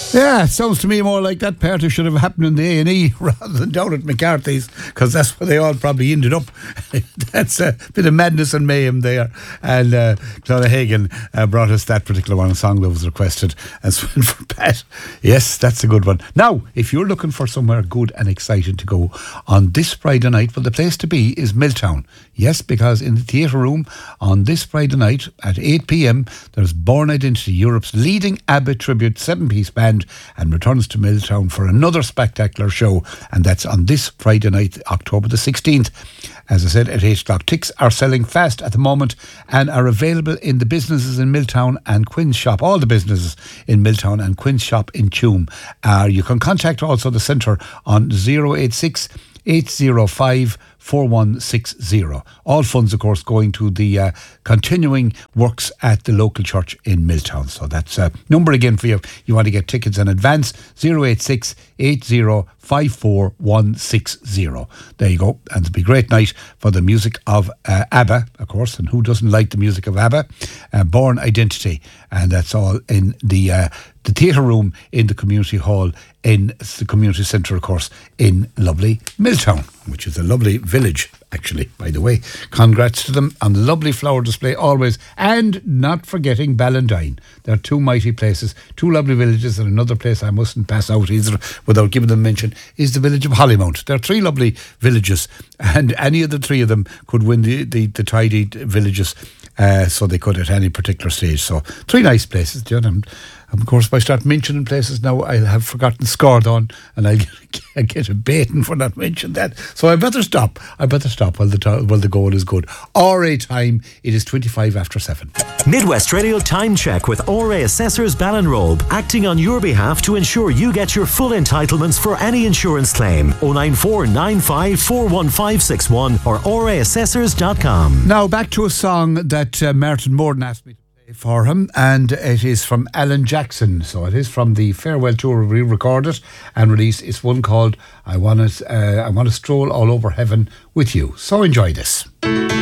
Yeah, it sounds to me more like that party should have happened in the A&E rather than down at McCarthy's, because that's where they all probably ended up. That's a bit of madness and mayhem there. And Clodagh Hagan brought us that particular one. A song that was requested as well for Pat. Yes, that's a good one. Now, if you're looking for somewhere good and exciting to go on this Friday night, well, the place to be is Milltown. Yes, because in the theatre room on this Friday night at 8 p.m, there's Born Identity, Europe's leading ABBA tribute 7-piece band, and returns to Milltown for another spectacular show, and that's on this Friday night, October the 16th. As I said, at 8 o'clock. Tickets are selling fast at the moment and are available in the businesses in Milltown and Quinn's Shop, all the businesses in Milltown and Quinn's Shop in Tuam. You can contact also the centre on 086 805 4160. All funds, of course, going to the continuing works at the local church in Milltown. So that's a number again for you. You want to get tickets in advance, 086 8054 4160. There you go. And it'll be a great night for the music of ABBA, of course. And who doesn't like the music of ABBA? Born Identity. And that's all in the theatre room in the community hall in the community centre, of course, in lovely Milltown, which is a lovely village, actually, by the way. Congrats to them on the lovely flower display always. And not forgetting Ballandine. They're two mighty places, two lovely villages, and another place I mustn't pass out either without giving them mention is the village of Hollymount. There are three lovely villages, and any of the three of them could win the tidy villages, so they could at any particular stage. So three nice places, you know. Of course, if I start mentioning places now, I'll have forgotten Scardon, and I'll get a baiting for not mentioning that. So I better stop. while the goal is good. RA time, it is 25 after 7. Midwest Radio Time Check with RA Assessors Ballinrobe, acting on your behalf to ensure you get your full entitlements for any insurance claim. 094 95 41561 or raassessors.com. Now back to a song that Martin Morden asked me to play for him, and it is from Alan Jackson. So it is from the farewell tour we recorded and released. It's one called I Want to Stroll All Over Heaven With You. So enjoy this.